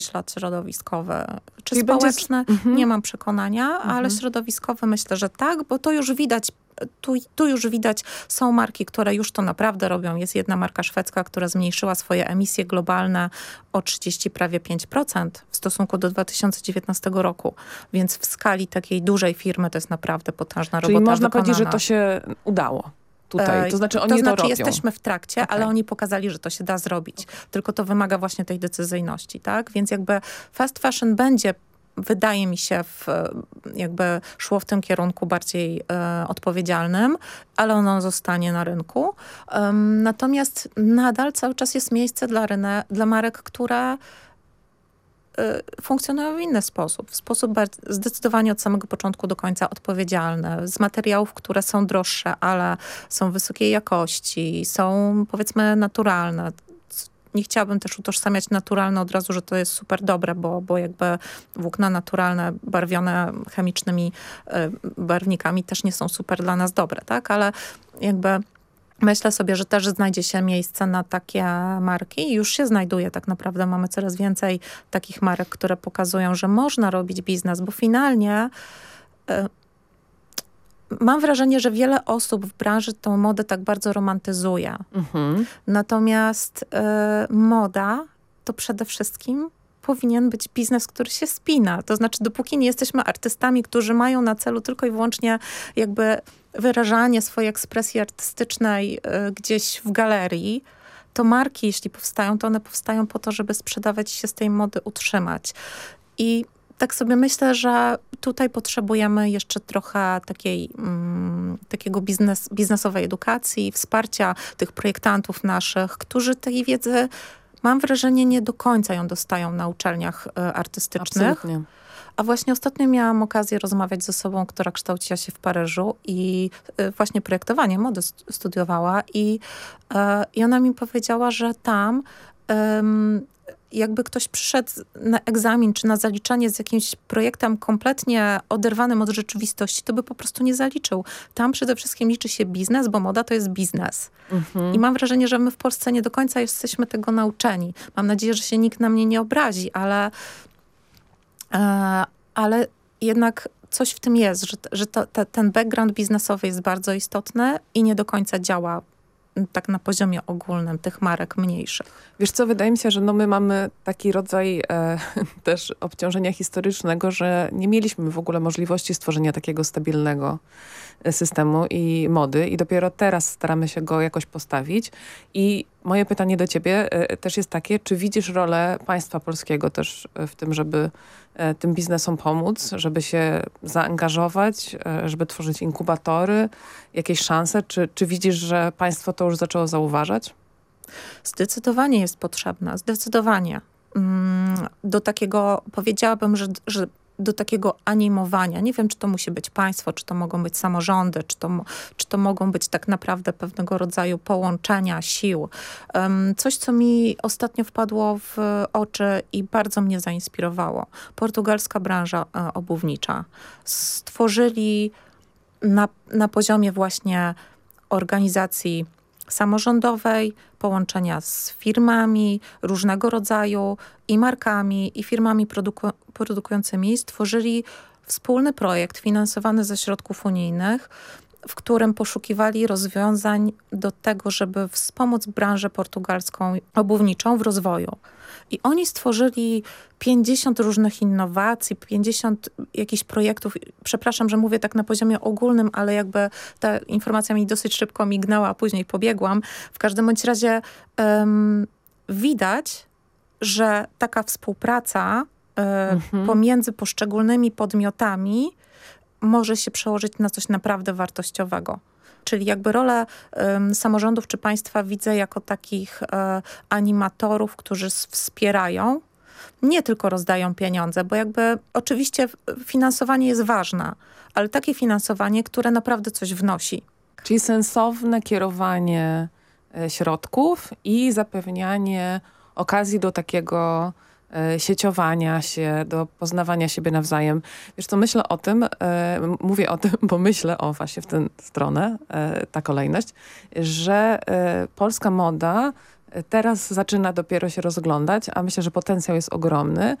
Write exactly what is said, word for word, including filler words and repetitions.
ślad środowiskowy czy Czyli będzie... społeczny, Mhm. nie mam przekonania, Mhm. ale środowiskowy myślę, że tak, bo to już widać, tu, tu już widać, są marki, które już to naprawdę robią. Jest jedna marka szwedzka, która zmniejszyła swoje emisje globalne o trzydzieści prawie pięć procent w stosunku do dwa tysiące dziewiętnastego roku. Więc w skali takiej dużej firmy to jest naprawdę potężna Czyli robota można wykonana. powiedzieć, że to się udało tutaj. To znaczy oni to, to znaczy robią. jesteśmy w trakcie, Okay. ale oni pokazali, że to się da zrobić. Okay. Tylko to wymaga właśnie tej decyzyjności, tak? Więc jakby fast fashion będzie, wydaje mi się, w, jakby szło w tym kierunku bardziej e, odpowiedzialnym, ale ono zostanie na rynku. Um, natomiast nadal cały czas jest miejsce dla, ryne, dla marek, które funkcjonują w inny sposób. W sposób zdecydowanie od samego początku do końca odpowiedzialny. Z materiałów, które są droższe, ale są wysokiej jakości, są powiedzmy naturalne. Nie chciałabym też utożsamiać naturalne od razu, że to jest super dobre, bo, bo jakby włókna naturalne, barwione chemicznymi barwnikami też nie są super dla nas dobre, tak? Ale jakby myślę sobie, że też znajdzie się miejsce na takie marki i już się znajduje tak naprawdę. Mamy coraz więcej takich marek, które pokazują, że można robić biznes, bo finalnie y, mam wrażenie, że wiele osób w branży tą modę tak bardzo romantyzuje. Mhm. Natomiast y, moda to przede wszystkim powinien być biznes, który się spina. To znaczy, dopóki nie jesteśmy artystami, którzy mają na celu tylko i wyłącznie jakby wyrażanie swojej ekspresji artystycznej y, gdzieś w galerii, to marki, jeśli powstają, to one powstają po to, żeby sprzedawać się z tej mody utrzymać. I tak sobie myślę, że tutaj potrzebujemy jeszcze trochę takiej, mm, takiego biznes, biznesowej edukacji, wsparcia tych projektantów naszych, którzy tej wiedzy, mam wrażenie, nie do końca ją dostają na uczelniach y, artystycznych. Absolutnie. A właśnie ostatnio miałam okazję rozmawiać z osobą, która kształciła się w Paryżu i y, właśnie projektowanie mody studiowała i, y, i ona mi powiedziała, że tam ym, jakby ktoś przyszedł na egzamin czy na zaliczanie z jakimś projektem kompletnie oderwanym od rzeczywistości, to by po prostu nie zaliczył. Tam przede wszystkim liczy się biznes, bo moda to jest biznes. Mhm. I mam wrażenie, że my w Polsce nie do końca jesteśmy tego nauczeni. Mam nadzieję, że się nikt na mnie nie obrazi, ale, e, ale jednak coś w tym jest, że, że to, to, ten background biznesowy jest bardzo istotny i nie do końca działa tak na poziomie ogólnym tych marek mniejszych. Wiesz co, wydaje mi się, że no my mamy taki rodzaj e, też obciążenia historycznego, że nie mieliśmy w ogóle możliwości stworzenia takiego stabilnego systemu i mody i dopiero teraz staramy się go jakoś postawić. I moje pytanie do ciebie e, też jest takie, czy widzisz rolę państwa polskiego też w tym, żeby e, tym biznesom pomóc, żeby się zaangażować, e, żeby tworzyć inkubatory, jakieś szanse? Czy, czy widzisz, że państwo to już zaczęło zauważać? Zdecydowanie jest potrzebna, zdecydowanie. Do takiego, powiedziałabym, że, że do takiego animowania. Nie wiem, czy to musi być państwo, czy to mogą być samorządy, czy to, czy to mogą być tak naprawdę pewnego rodzaju połączenia sił. Coś, co mi ostatnio wpadło w oczy i bardzo mnie zainspirowało. Portugalska branża obuwnicza. Stworzyli na, na poziomie właśnie organizacji samorządowej, połączenia z firmami różnego rodzaju i markami, i firmami produku- produkującymi stworzyli wspólny projekt finansowany ze środków unijnych, w którym poszukiwali rozwiązań do tego, żeby wspomóc branżę portugalską obuwniczą w rozwoju. I oni stworzyli pięćdziesiąt różnych innowacji, pięćdziesiąt jakichś projektów. Przepraszam, że mówię tak na poziomie ogólnym, ale jakby ta informacja mi dosyć szybko mignęła, a później pobiegłam. W każdym bądź razie um, widać, że taka współpraca um, mhm. pomiędzy poszczególnymi podmiotami może się przełożyć na coś naprawdę wartościowego. Czyli jakby rolę um, samorządów czy państwa widzę jako takich e, animatorów, którzy wspierają, nie tylko rozdają pieniądze, bo jakby oczywiście finansowanie jest ważne, ale takie finansowanie, które naprawdę coś wnosi. Czyli sensowne kierowanie e, środków i zapewnianie okazji do takiego e, sieciowania się, do poznawania siebie nawzajem. Wiesz co, myślę o tym, e, mówię o tym, bo myślę o właśnie w tę stronę, e, ta kolejność, że e, polska moda Teraz zaczyna dopiero się rozglądać, a myślę, że potencjał jest ogromny.